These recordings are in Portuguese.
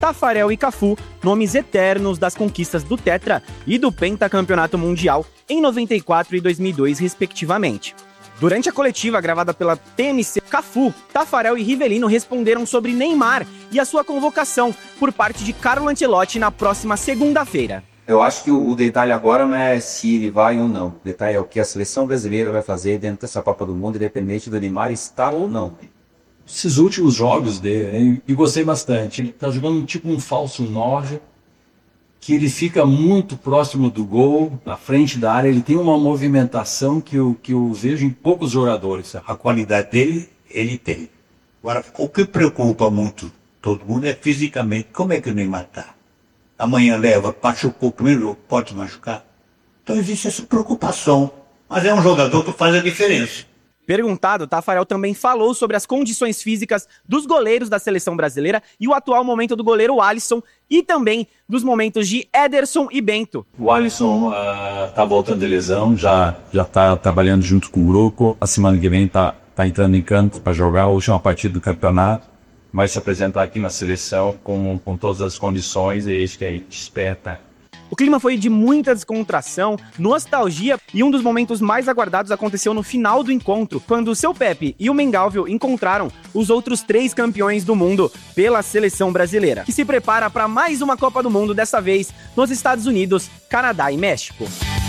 Tafarel e Cafu, nomes eternos das conquistas do Tetra e do Pentacampeonato Mundial em 94 e 2002, respectivamente. Durante a coletiva gravada pela TMC, Cafu, Tafarel e Rivelino responderam sobre Neymar e a sua convocação por parte de Carlo Ancelotti na próxima segunda-feira. Eu acho que o detalhe agora não é se ele vai ou não. O detalhe é o que a seleção brasileira vai fazer dentro dessa Copa do Mundo, independente do Neymar estar ou não. Esses últimos jogos dele, e gostei bastante. Ele tá jogando tipo um falso 9, que ele fica muito próximo do gol, na frente da área. Ele tem uma movimentação que eu vejo em poucos jogadores. A qualidade dele, ele tem. Agora, o que preocupa muito todo mundo é fisicamente. Como é que o Neymar tá? Amanhã machucou o primeiro jogo, pode machucar. Então existe essa preocupação. Mas é um jogador que faz a diferença. Perguntado, Tafarel também falou sobre as condições físicas dos goleiros da seleção brasileira e o atual momento do goleiro Alisson e também dos momentos de Ederson e Bento. O Alisson tá voltando de lesão, já tá trabalhando junto com o grupo. A semana que vem tá entrando em campo para jogar a última partida do campeonato. Vai se apresentar aqui na seleção com todas as condições e isso que a gente espera. O clima foi de muita descontração, nostalgia e um dos momentos mais aguardados aconteceu no final do encontro, quando o Seu Pepe e o Mengalvio encontraram os outros 3 campeões do mundo pela seleção brasileira, que se prepara para mais uma Copa do Mundo, dessa vez nos Estados Unidos, Canadá e México.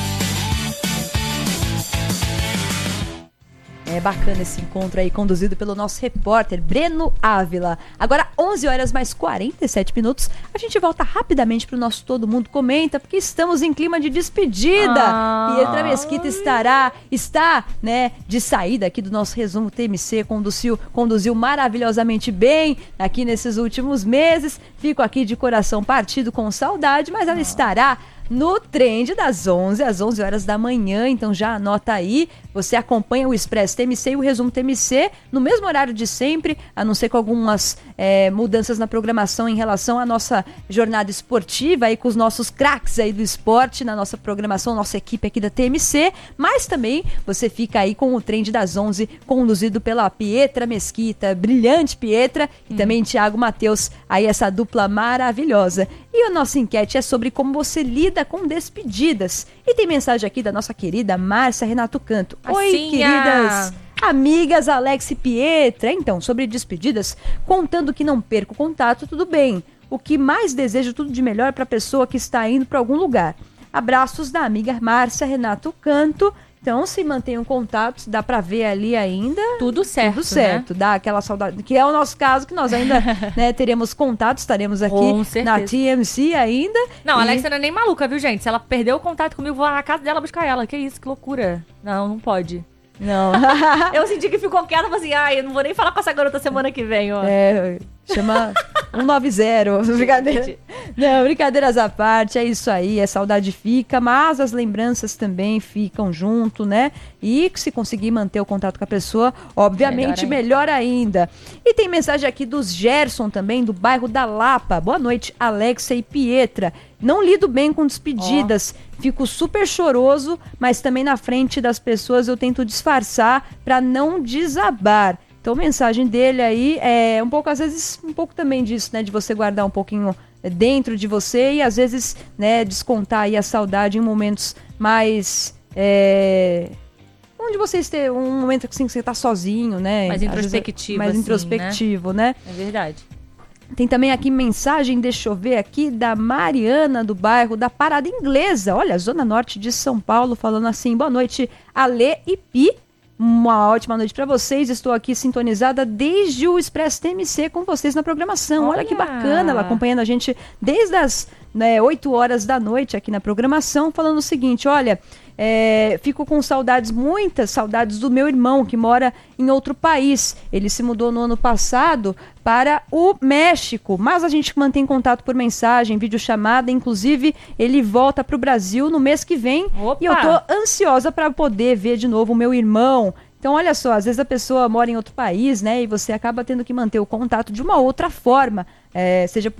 É bacana esse encontro aí, conduzido pelo nosso repórter Breno Ávila. Agora, 11 horas mais 47 minutos, a gente volta rapidamente pro nosso Todo Mundo Comenta, porque estamos em clima de despedida. Pietra Mesquita está, né, de saída aqui do nosso resumo TMC, conduziu maravilhosamente bem aqui nesses últimos meses. Fico aqui de coração partido com saudade, mas ela estará no Trend das 11 às 11 horas da manhã, então já anota aí, você acompanha o Expresso TMC e o Resumo TMC no mesmo horário de sempre, a não ser com algumas mudanças na programação em relação à nossa jornada esportiva aí com os nossos craques aí do esporte na nossa programação, nossa equipe aqui da TMC, mas também você fica aí com o Trend das 11 conduzido pela Pietra Mesquita, brilhante Pietra, e também Thiago Matheus, aí essa dupla maravilhosa. E a nossa enquete é sobre como você lida com despedidas. E tem mensagem aqui da nossa querida Márcia Renato Canto. Oi, queridas amigas Alex e Pietra. Então, sobre despedidas, contando que não perco contato, tudo bem. O que mais desejo, tudo de melhor para a pessoa que está indo para algum lugar. Abraços da amiga Márcia Renato Canto. Então, se mantenham contatos, dá pra ver ali ainda. Tudo certo, Tudo certo, né? Dá aquela saudade, que é o nosso caso, que nós ainda né, teremos contato, estaremos aqui na TMC ainda. Não, a Alexa não é nem maluca, viu, gente? Se ela perdeu o contato comigo, vou lá na casa dela buscar ela. Que isso, que loucura. Não pode. Não. Eu senti que ficou quieta, falei assim, eu não vou nem falar com essa garota semana que vem, ó. Chama 190. Brincadeira. Não, brincadeiras à parte, é isso aí, a saudade fica, mas as lembranças também ficam junto, né? E se conseguir manter o contato com a pessoa, obviamente melhor ainda. E tem mensagem aqui dos Gerson também, do bairro da Lapa. Boa noite, Alexa e Pietra. Não lido bem com despedidas, fico super choroso, mas também na frente das pessoas eu tento disfarçar para não desabar. Então, mensagem dele aí é um pouco, às vezes, um pouco também disso, né? De você guardar um pouquinho dentro de você e, às vezes, né, descontar aí a saudade em momentos mais... onde você esteja, um momento assim, que você tá sozinho, né? Mais introspectivo, mais introspectivo, né? É verdade. Tem também aqui mensagem, deixa eu ver aqui, da Mariana, do bairro da Parada Inglesa. Olha, Zona Norte de São Paulo, falando assim, boa noite, Alê e Pi. Uma ótima noite para vocês, estou aqui sintonizada desde o Expresso TMC com vocês na programação. Olha que bacana, ela acompanhando a gente desde as 8 horas da noite aqui na programação, falando o seguinte, olha, fico com saudades, muitas saudades do meu irmão que mora em outro país. Ele se mudou no ano passado para o México, mas a gente mantém contato por mensagem, videochamada, inclusive ele volta para o Brasil no mês que vem. E eu tô ansiosa para poder ver de novo o meu irmão. Então, olha só, às vezes a pessoa mora em outro país, né, e você acaba tendo que manter o contato de uma outra forma, seja por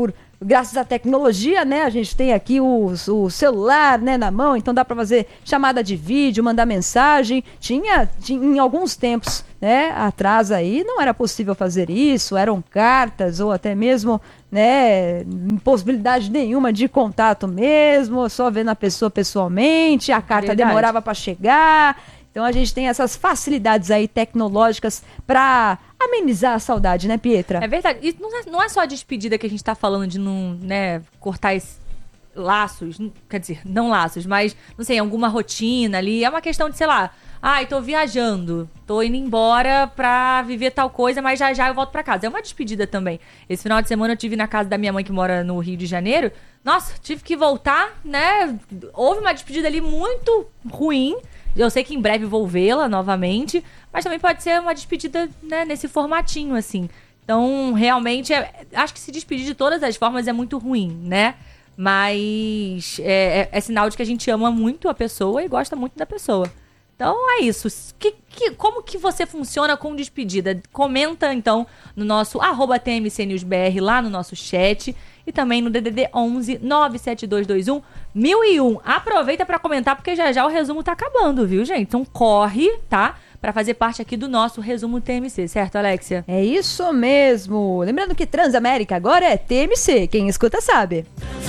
graças à tecnologia, né, a gente tem aqui o celular, né, na mão, então dá para fazer chamada de vídeo, mandar mensagem. Tinha em alguns tempos, né, atrás aí, não era possível fazer isso, eram cartas ou até mesmo, né, impossibilidade nenhuma de contato mesmo, só vendo a pessoa pessoalmente, a carta Verdade. demorava para chegar. Então a gente tem essas facilidades aí tecnológicas para amenizar a saudade, né, Pietra? É verdade. E não é só a despedida que a gente tá falando de não, né, cortar esses laços, quer dizer, não laços, mas, não sei, alguma rotina ali. É uma questão de, sei lá, ai, tô viajando, tô indo embora pra viver tal coisa, mas já eu volto pra casa. É uma despedida também. Esse final de semana eu tive na casa da minha mãe, que mora no Rio de Janeiro. Nossa, tive que voltar, né? Houve uma despedida ali muito ruim. Eu sei que em breve vou vê-la novamente, mas também pode ser uma despedida, né, nesse formatinho, assim. Então, realmente, acho que se despedir de todas as formas é muito ruim, né? Mas é sinal de que a gente ama muito a pessoa e gosta muito da pessoa. Então, é isso. Como que você funciona com despedida? Comenta, então, no nosso @TMCNewsBR, lá no nosso chat. E também no DDD 11 97221 1001. Aproveita pra comentar, porque já o resumo tá acabando, viu, gente? Então corre, tá? Pra fazer parte aqui do nosso resumo TMC, certo, Alexia? É isso mesmo. Lembrando que Transamérica agora é TMC. Quem escuta sabe.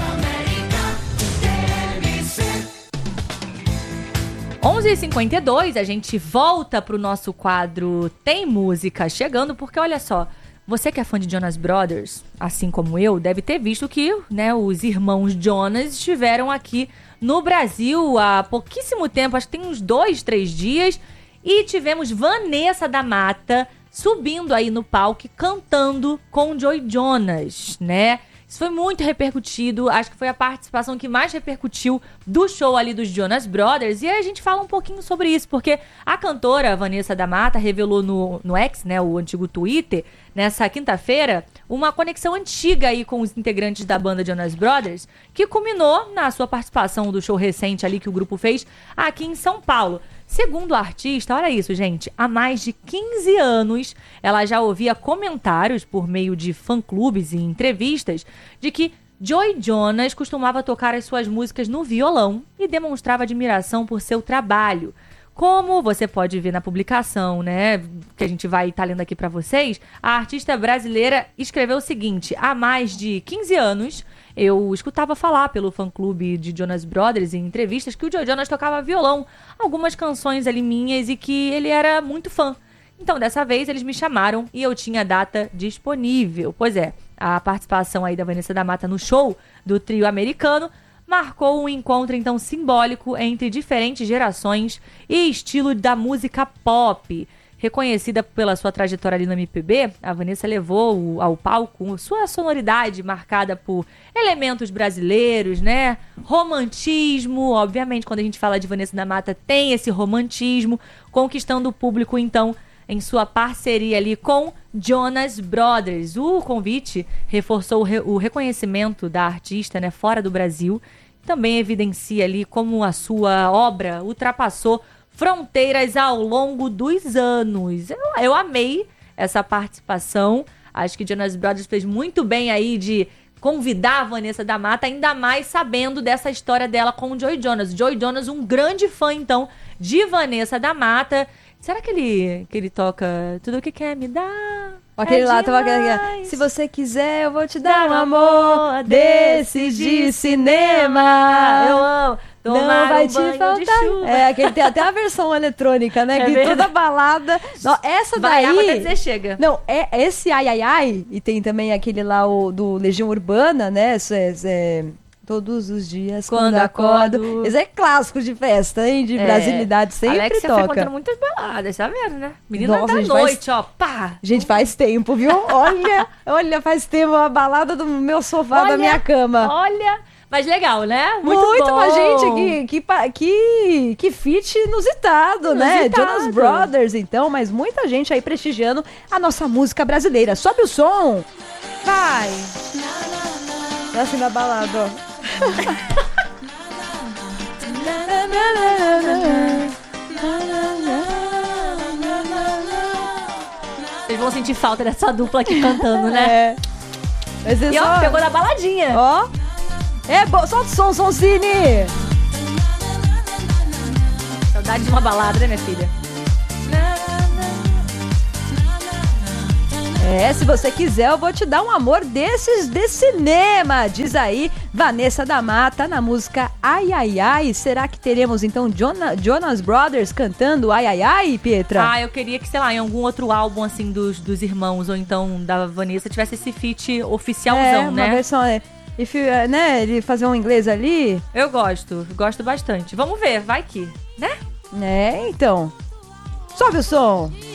11h52, a gente volta pro nosso quadro Tem Música Chegando, porque olha só, você que é fã de Jonas Brothers, assim como eu, deve ter visto que, né, os irmãos Jonas estiveram aqui no Brasil há pouquíssimo tempo, acho que tem uns 2, 3 dias, e tivemos Vanessa da Mata subindo aí no palco, cantando com Joy Jonas, né? Isso foi muito repercutido, acho que foi a participação que mais repercutiu do show ali dos Jonas Brothers, e aí a gente fala um pouquinho sobre isso, porque a cantora Vanessa da Mata revelou no X, né, o antigo Twitter, nessa quinta-feira, uma conexão antiga aí com os integrantes da banda Jonas Brothers, que culminou na sua participação do show recente ali que o grupo fez aqui em São Paulo. Segundo a artista, olha isso, gente, há mais de 15 anos ela já ouvia comentários por meio de fã-clubes e entrevistas de que Joy Jonas costumava tocar as suas músicas no violão e demonstrava admiração por seu trabalho. Como você pode ver na publicação, né, que a gente vai estar lendo aqui pra vocês, a artista brasileira escreveu o seguinte: há mais de 15 anos, eu escutava falar pelo fã-clube de Jonas Brothers em entrevistas que o Joy Jonas tocava violão, algumas canções ali minhas, e que ele era muito fã. Então, dessa vez, eles me chamaram e eu tinha a data disponível. Pois é, a participação aí da Vanessa da Mata no show do trio americano marcou um encontro, então, simbólico entre diferentes gerações e estilo da música pop. Reconhecida pela sua trajetória ali no MPB, a Vanessa levou ao palco sua sonoridade marcada por elementos brasileiros, né? Romantismo, obviamente, quando a gente fala de Vanessa da Mata, tem esse romantismo, conquistando o público, então, em sua parceria ali com Jonas Brothers. O convite reforçou o reconhecimento da artista, né, fora do Brasil. Também evidencia ali como a sua obra ultrapassou fronteiras ao longo dos anos. Eu amei essa participação. Acho que Jonas Brothers fez muito bem aí de convidar a Vanessa da Mata, ainda mais sabendo dessa história dela com o Joy Jonas. Joy Jonas, um grande fã, então, de Vanessa da Mata. Será que ele toca Tudo Que Quer Me Dar? Aquele lá tava aquele, se você quiser, eu vou te dar um amor desses de cinema. Eu amo. Não vai te faltar. É, aquele tem até a versão eletrônica, né? É que verdade. toda balada. Não, essa daí. Vai até dizer chega. Não, esse ai ai ai. E tem também aquele lá do Legião Urbana, né? Todos os dias quando acordo. Esse é clássico de festa, hein? De brasilidade, sempre Alexia toca. frequentando muitas baladas, tá vendo, né? Menina Nossa, da gente, noite, ó, pá! Gente, faz tempo, viu? Olha, faz tempo a balada do meu sofá, da minha cama. Olha, mas legal, né? Muito bom. pra gente, que feat inusitado, né? Jonas Brothers, então, mas muita gente aí prestigiando a nossa música brasileira. Sobe o som! Vai! É assim na balada, ó. Vocês vão sentir falta dessa dupla aqui cantando, né? Vai ser E ó, só... pegou na baladinha. Ó. É bom. Solta o som, Soncini. Saudade de uma balada, né, minha filha? É, se você quiser, eu vou te dar um amor desses de cinema. Diz aí, Vanessa da Mata, na música Ai Ai Ai. Será que teremos, então, Jonas Brothers cantando Ai Ai Ai, Pietra? Ah, eu queria que, sei lá, em algum outro álbum, assim, dos irmãos, ou então da Vanessa, tivesse esse feat oficialzão, uma né? versão, né, ele fazer um inglês ali. Eu gosto bastante. Vamos ver, vai que, né? É, então. Sobe o som.